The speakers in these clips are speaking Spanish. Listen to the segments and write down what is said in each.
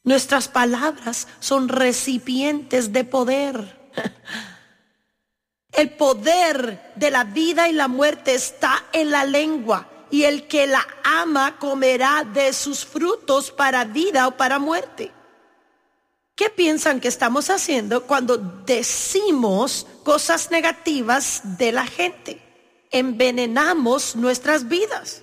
Nuestras palabras son recipientes de poder. El poder de la vida y la muerte está en la lengua, y el que la ama comerá de sus frutos para vida o para muerte. ¿Qué piensan que estamos haciendo cuando decimos cosas negativas de la gente? Envenenamos nuestras vidas.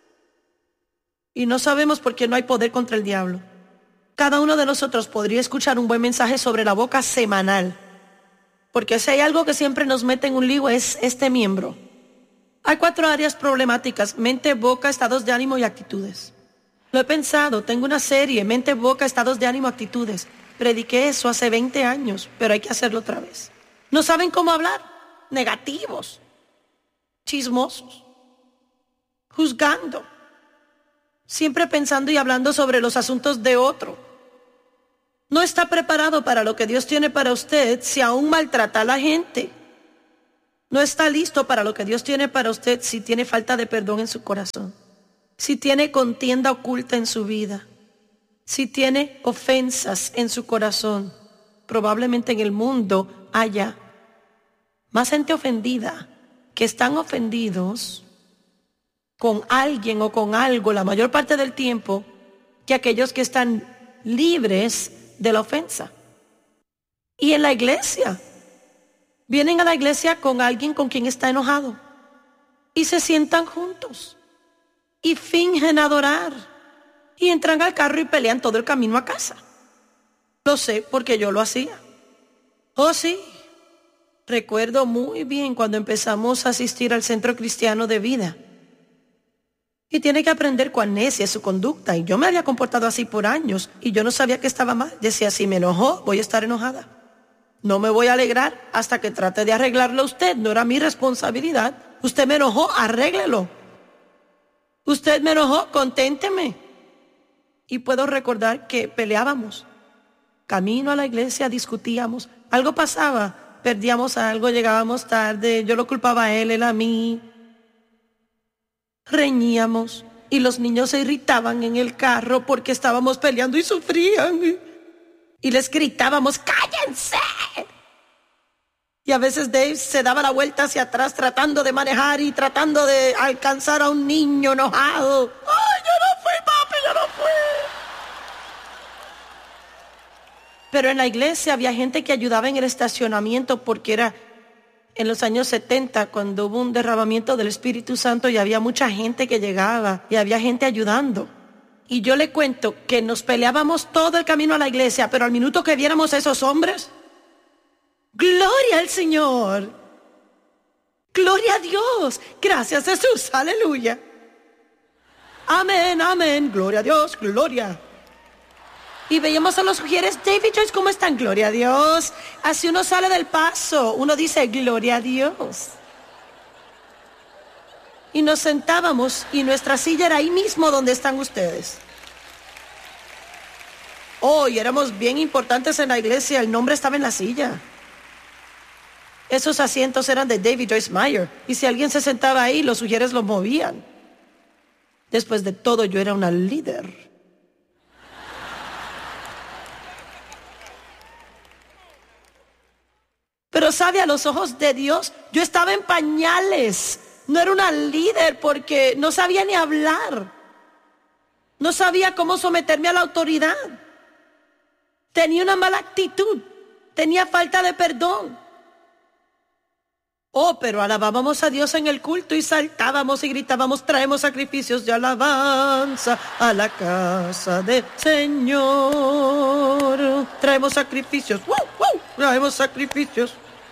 Y no sabemos por qué no hay poder contra el diablo. Cada uno de nosotros podría escuchar un buen mensaje sobre la boca semanal. Porque si hay algo que siempre nos mete en un lío es este miembro. Hay 4 áreas problemáticas: mente, boca, estados de ánimo y actitudes. Lo he pensado, tengo una serie, mente, boca, estados de ánimo, actitudes. Prediqué eso hace 20 años, pero hay que hacerlo otra vez. No saben cómo hablar, negativos, chismosos, juzgando, siempre pensando y hablando sobre los asuntos de otro. No está preparado para lo que Dios tiene para usted si aún maltrata a la gente. No está listo para lo que Dios tiene para usted si tiene falta de perdón en su corazón, si tiene contienda oculta en su vida, si tiene ofensas en su corazón. Probablemente en el mundo haya más gente ofendida que están ofendidos con alguien o con algo la mayor parte del tiempo que aquellos que están libres de la ofensa. Y en la iglesia, vienen a la iglesia con alguien con quien está enojado y se sientan juntos y fingen adorar y entran al carro y pelean todo el camino a casa. Lo sé porque yo lo hacía. Oh sí, recuerdo muy bien cuando empezamos a asistir al Centro Cristiano de Vida. Y tiene que aprender cuán necia es su conducta. Y yo me había comportado así por años y yo no sabía que estaba mal. Decía, si me enojó, voy a estar enojada. No me voy a alegrar hasta que trate de arreglarlo usted. No era mi responsabilidad. Usted me enojó, arréglelo. Usted me enojó, conténteme. Y puedo recordar que peleábamos. Camino a la iglesia discutíamos. Algo pasaba, perdíamos algo, llegábamos tarde. Yo lo culpaba a él a mí. Reñíamos y los niños se irritaban en el carro porque estábamos peleando y sufrían. Y les gritábamos, ¡cállense! Y a veces Dave se daba la vuelta hacia atrás tratando de manejar y tratando de alcanzar a un niño enojado. ¡Ay, yo no fui, papi, yo no fui! Pero en la iglesia había gente que ayudaba en el estacionamiento porque era en los años 70 cuando hubo un derramamiento del Espíritu Santo y había mucha gente que llegaba y había gente ayudando. Y yo le cuento que nos peleábamos todo el camino a la iglesia, pero al minuto que viéramos a esos hombres, ¡gloria al Señor! ¡Gloria a Dios! ¡Gracias Jesús! ¡Aleluya! ¡Amén, amén! ¡Gloria a Dios! ¡Gloria! Y veíamos a los mujeres, David Joyce, ¿cómo están? ¡Gloria a Dios! Así uno sale del paso, uno dice, ¡gloria a Dios! Y nos sentábamos y nuestra silla era ahí mismo donde están ustedes. Oh, y éramos bien importantes en la iglesia, el nombre estaba en la silla. Esos asientos eran de David Joyce Meyer, y si alguien se sentaba ahí, los sugieres los movían. Después de todo, yo era una líder. Pero sabe, a los ojos de Dios, yo estaba en pañales. No era una líder porque no sabía ni hablar. No sabía cómo someterme a la autoridad. Tenía una mala actitud. Tenía falta de perdón. Oh, pero alabábamos a Dios en el culto y saltábamos y gritábamos, traemos sacrificios de alabanza a la casa del Señor. Traemos sacrificios. ¡Wow, wow! Traemos sacrificios.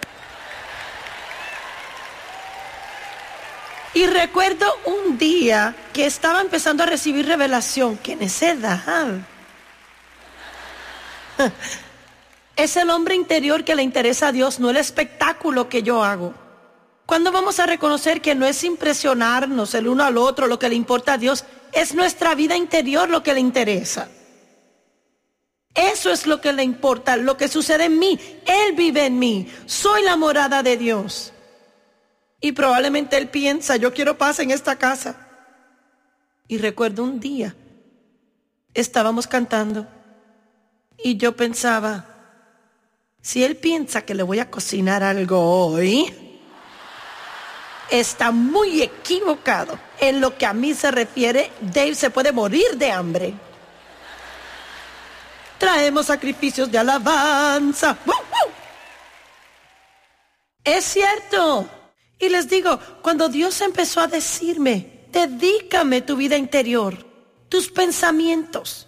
Y recuerdo un día que estaba empezando a recibir revelación, que en esa edad es el hombre interior que le interesa a Dios, no el espectáculo que yo hago. ¿Cuándo vamos a reconocer que no es impresionarnos el uno al otro lo que le importa a Dios? Es nuestra vida interior lo que le interesa. Eso es lo que le importa, lo que sucede en mí. Él vive en mí, soy la morada de Dios. Y probablemente él piensa, yo quiero paz en esta casa. Y recuerdo un día, estábamos cantando, Y yo pensaba, si él piensa que le voy a cocinar algo hoy, está muy equivocado. En lo que a mí se refiere, Dave se puede morir de hambre. Traemos sacrificios de alabanza. ¡Woo, woo! Es cierto. Y les digo, cuando Dios empezó a decirme, dedícame tu vida interior, tus pensamientos,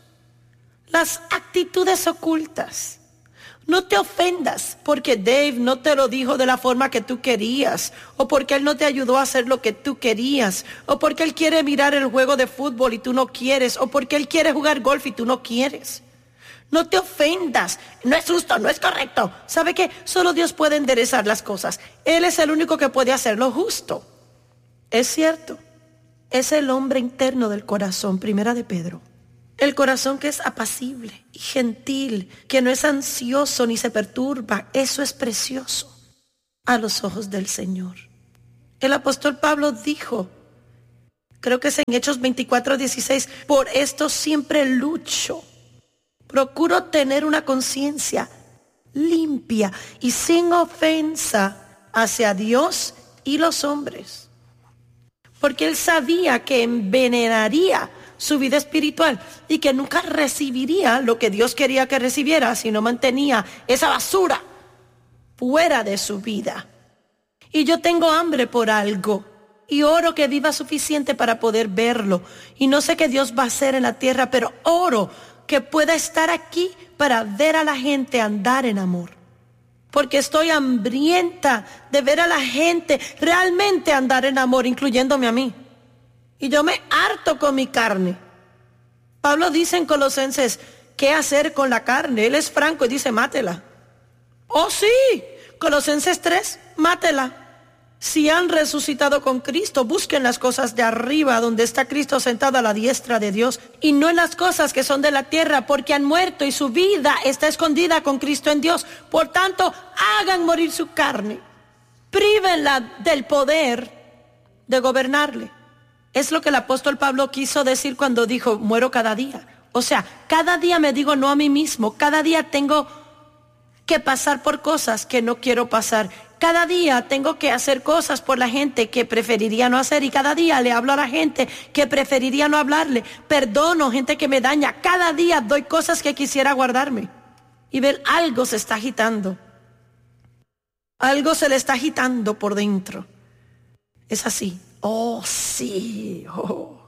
las actitudes ocultas. No te ofendas porque Dave no te lo dijo de la forma que tú querías, o porque él no te ayudó a hacer lo que tú querías, o porque él quiere mirar el juego de fútbol y tú no quieres, o porque él quiere jugar golf y tú no quieres. No te ofendas, no es justo, no es correcto. ¿Sabe qué? Solo Dios puede enderezar las cosas. Él es el único que puede hacer lo justo. Es cierto, es el hombre interno del corazón, primera de Pedro. El corazón que es apacible y gentil, que no es ansioso ni se perturba, eso es precioso a los ojos del Señor. El apóstol Pablo dijo, creo que es en Hechos 24:16, por esto siempre lucho. Procuro tener una conciencia limpia y sin ofensa hacia Dios y los hombres. Porque él sabía que envenenaría su vida espiritual y que nunca recibiría lo que Dios quería que recibiera si no mantenía esa basura fuera de su vida. Y yo tengo hambre por algo y oro que viva suficiente para poder verlo. Y no sé qué Dios va a hacer en la tierra, pero oro que pueda estar aquí para ver a la gente andar en amor. Porque estoy hambrienta de ver a la gente realmente andar en amor, incluyéndome a mí. Y yo me harto con mi carne. Pablo dice en Colosenses, ¿qué hacer con la carne? Él es franco y dice, mátela. Oh sí, Colosenses 3, mátela. Si han resucitado con Cristo, busquen las cosas de arriba, donde está Cristo sentado a la diestra de Dios, y no en las cosas que son de la tierra, porque han muerto y su vida está escondida con Cristo en Dios. Por tanto, hagan morir su carne. Prívenla del poder de gobernarle. Es lo que el apóstol Pablo quiso decir cuando dijo, muero cada día. O sea, cada día me digo no a mí mismo, cada día tengo que pasar por cosas que no quiero pasar. Cada día tengo que hacer cosas por la gente que preferiría no hacer, y cada día le hablo a la gente que preferiría no hablarle. Perdono gente que me daña. Cada día doy cosas que quisiera guardarme. Y ver, algo se está agitando. Algo se le está agitando por dentro. Es así. Oh, sí. Oh.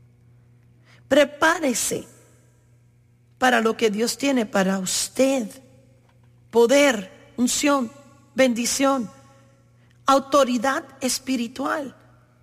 Prepárese para lo que Dios tiene para usted. Poder, unción, bendición, autoridad espiritual.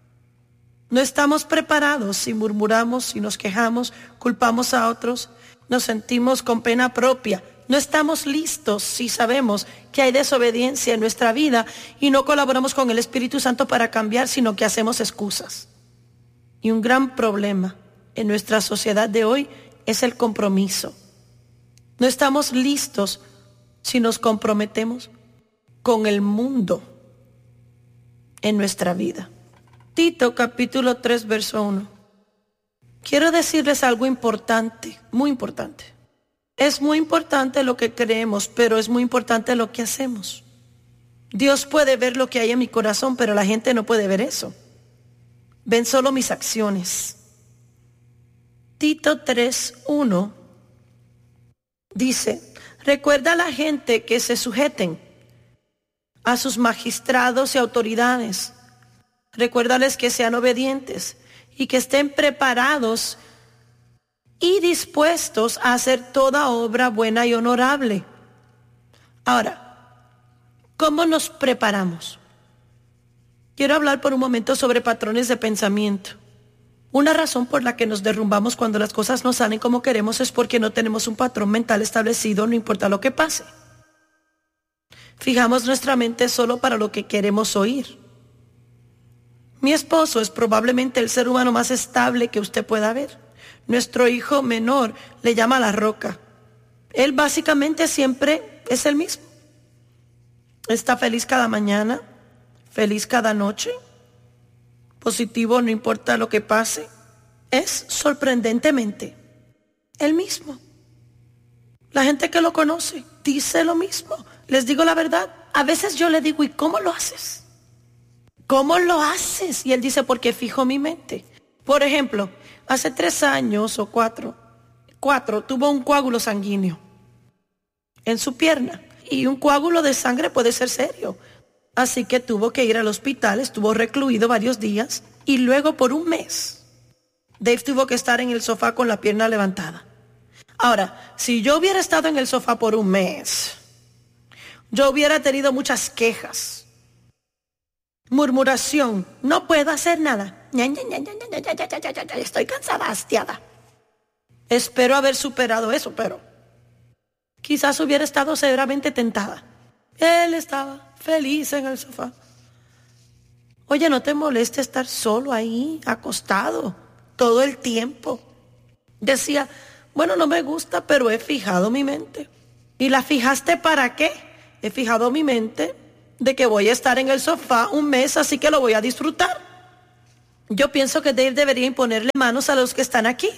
No estamos preparados si murmuramos, si nos quejamos, culpamos a otros, nos sentimos con pena propia. No estamos listos si sabemos que hay desobediencia en nuestra vida y no colaboramos con el Espíritu Santo para cambiar, sino que hacemos excusas. Y un gran problema en nuestra sociedad de hoy es el compromiso. No estamos listos si nos comprometemos con el mundo en nuestra vida. Tito capítulo 3 verso 1. Quiero decirles algo importante, muy importante. Es muy importante lo que creemos, pero es muy importante lo que hacemos. Dios puede ver lo que hay en mi corazón, pero la gente no puede ver eso. Ven solo mis acciones. Tito 3:1 dice, recuerda a la gente que se sujeten a sus magistrados y autoridades. Recuérdales que sean obedientes y que estén preparados y dispuestos a hacer toda obra buena y honorable. Ahora, ¿cómo nos preparamos? Quiero hablar por un momento sobre patrones de pensamiento. Una razón por la que nos derrumbamos cuando las cosas no salen como queremos es porque no tenemos un patrón mental establecido, no importa lo que pase. Fijamos nuestra mente solo para lo que queremos oír. Mi esposo es probablemente el ser humano más estable que usted pueda ver. Nuestro hijo menor le llama la roca. Él básicamente siempre es el mismo. Está feliz cada mañana, feliz cada noche, positivo no importa lo que pase. Es sorprendentemente el mismo. La gente que lo conoce dice lo mismo. Les digo la verdad. A veces yo le digo, ¿y cómo lo haces? ¿Cómo lo haces? Y él dice, porque fijo mi mente. Por ejemplo, hace 3 años o 4, tuvo un coágulo sanguíneo en su pierna. Y un coágulo de sangre puede ser serio. Así que tuvo que ir al hospital, estuvo recluido varios días. Y luego por un mes, Dave tuvo que estar en el sofá con la pierna levantada. Ahora, si yo hubiera estado en el sofá por un mes, yo hubiera tenido muchas quejas, murmuración, no puedo hacer nada, estoy cansada, hastiada. Espero haber superado eso, pero quizás hubiera estado severamente tentada. Él estaba feliz en el sofá. Oye, ¿no te molesta estar solo ahí, acostado, todo el tiempo? Decía, bueno, no me gusta, pero he fijado mi mente. ¿Y la fijaste para qué? He fijado mi mente de que voy a estar en el sofá un mes, así que lo voy a disfrutar. Yo pienso que Dave debería imponerle manos a los que están aquí.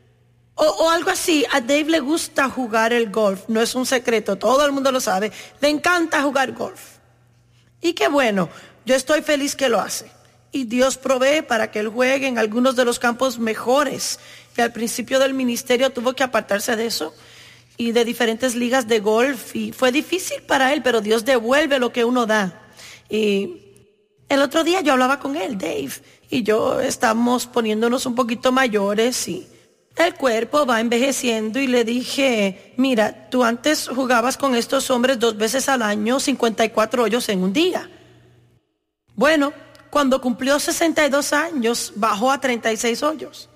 O algo así. A Dave le gusta jugar el golf, no es un secreto, todo el mundo lo sabe. Le encanta jugar golf. Y qué bueno, yo estoy feliz que lo hace. Y Dios provee para que él juegue en algunos de los campos mejores. Que al principio del ministerio tuvo que apartarse de eso y de diferentes ligas de golf. Y fue difícil para él, pero Dios devuelve lo que uno da. Y el otro día yo hablaba con él, Dave, y yo estamos poniéndonos un poquito mayores y el cuerpo va envejeciendo, y le dije, mira, tú antes jugabas con estos hombres 2 veces al año, 54 hoyos en un día. Bueno, cuando cumplió 62 años, bajó a 36 hoyos.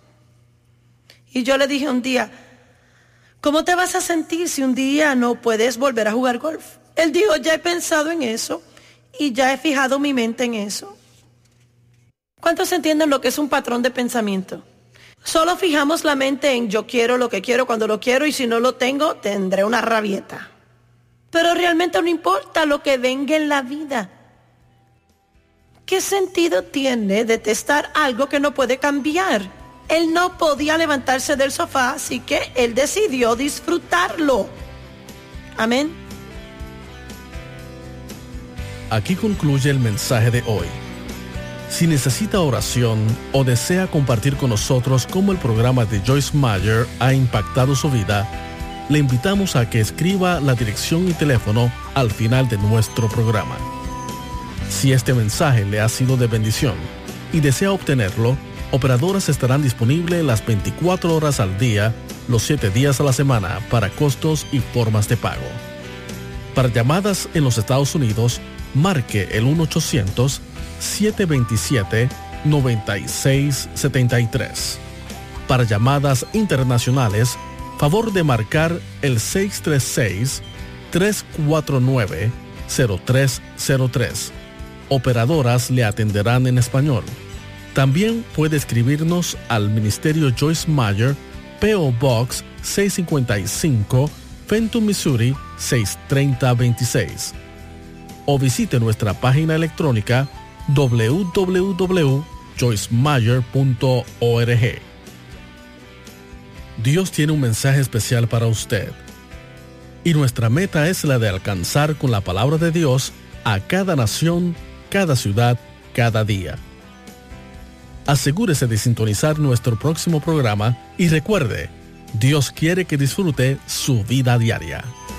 Y yo le dije un día, ¿cómo te vas a sentir si un día no puedes volver a jugar golf? Él dijo, ya he pensado en eso y ya he fijado mi mente en eso. ¿Cuántos entienden lo que es un patrón de pensamiento? Solo fijamos la mente en yo quiero lo que quiero cuando lo quiero, y si no lo tengo, tendré una rabieta. Pero realmente no importa lo que venga en la vida. ¿Qué sentido tiene detestar algo que no puede cambiar? Él no podía levantarse del sofá, así que él decidió disfrutarlo. Amén. Aquí concluye el mensaje de hoy. Si necesita oración o desea compartir con nosotros cómo el programa de Joyce Meyer ha impactado su vida, le invitamos a que escriba la dirección y teléfono al final de nuestro programa. Si este mensaje le ha sido de bendición y desea obtenerlo, operadoras estarán disponibles las 24 horas al día, los 7 días a la semana, para costos y formas de pago. Para llamadas en los Estados Unidos, marque el 1-800-727-9673. Para llamadas internacionales, favor de marcar el 636-349-0303. Operadoras le atenderán en español. También puede escribirnos al Ministerio Joyce Meyer, P.O. Box 655, Fenton, Missouri 63026. O visite nuestra página electrónica www.joycemeyer.org. Dios tiene un mensaje especial para usted. Y nuestra meta es la de alcanzar con la palabra de Dios a cada nación, cada ciudad, cada día. Asegúrese de sintonizar nuestro próximo programa y recuerde, Dios quiere que disfrute su vida diaria.